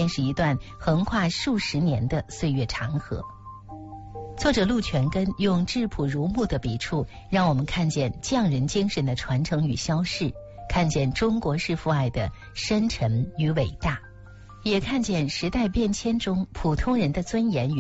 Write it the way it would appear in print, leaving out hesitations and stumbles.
是一段横跨数十年的岁月长河。作者陆全根用质朴如木的笔触，让我们看见匠人精神的传承与消逝，看见中国式父爱的深沉与伟大，也看见时代变迁中普通人的尊严与